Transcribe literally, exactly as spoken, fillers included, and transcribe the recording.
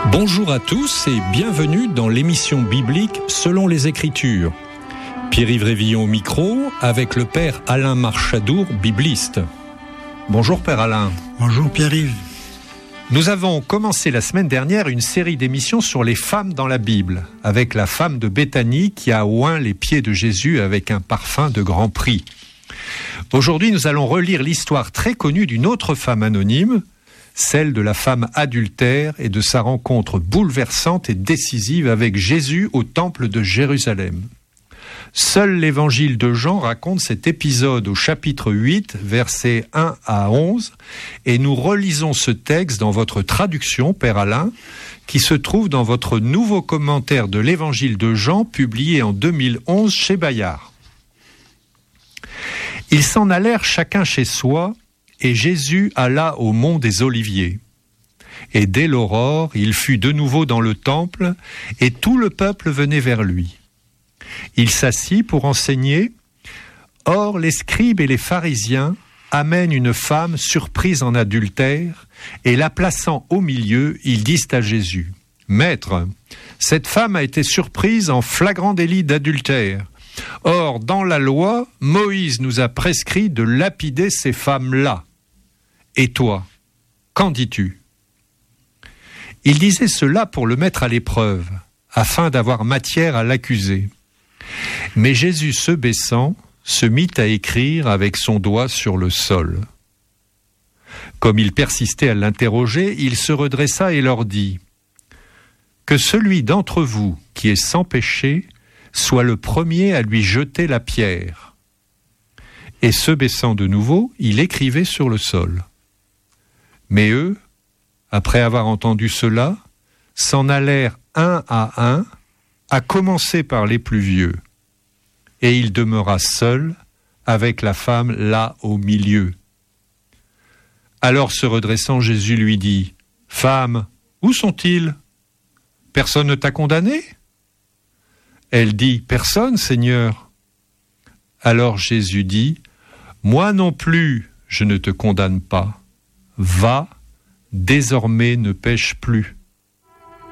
Bonjour à tous et bienvenue dans l'émission biblique Selon les Écritures. Pierre-Yves Révillon au micro avec le Père Alain Marchadour, bibliste. Bonjour Père Alain. Bonjour Pierre-Yves. Nous avons commencé la semaine dernière une série d'émissions sur les femmes dans la Bible, avec la femme de Béthanie qui a oint les pieds de Jésus avec un parfum de grand prix. Aujourd'hui, nous allons relire l'histoire très connue d'une autre femme anonyme, celle de la femme adultère et de sa rencontre bouleversante et décisive avec Jésus au temple de Jérusalem. Seul l'évangile de Jean raconte cet épisode au chapitre huit, versets un à onze, et nous relisons ce texte dans votre traduction, Père Alain, qui se trouve dans votre nouveau commentaire de l'évangile de Jean, publié en deux mille onze chez Bayard. Ils s'en allèrent chacun chez soi, et Jésus alla au mont des Oliviers. Et dès l'aurore, il fut de nouveau dans le temple, et tout le peuple venait vers lui. Il s'assit pour enseigner. Or, les scribes et les pharisiens amènent une femme surprise en adultère, et la plaçant au milieu, ils disent à Jésus, « Maître, cette femme a été surprise en flagrant délit d'adultère. Or, dans la loi, Moïse nous a prescrit de lapider ces femmes-là. Et toi, qu'en dis-tu » Il disait cela pour le mettre à l'épreuve, afin d'avoir matière à l'accuser. Mais Jésus, se baissant, se mit à écrire avec son doigt sur le sol. Comme il persistait à l'interroger, il se redressa et leur dit, « Que celui d'entre vous qui est sans péché soit le premier à lui jeter la pierre. » Et se baissant de nouveau, il écrivait sur le sol. Mais eux, après avoir entendu cela, s'en allèrent un à un, à commencer par les plus vieux. Et il demeura seul, avec la femme là au milieu. Alors se redressant, Jésus lui dit, « Femme, où sont-ils ? Personne ne t'a condamné ?» Elle dit, « Personne, Seigneur. » Alors Jésus dit, « Moi non plus, je ne te condamne pas. Va, désormais ne pêche plus. »